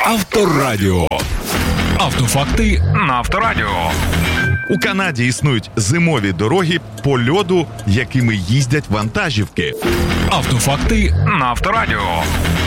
Авторадіо. Автофакти на Авторадіо. У Канаді існують зимові дороги по льоду, якими їздять вантажівки. Автофакти на Авторадіо.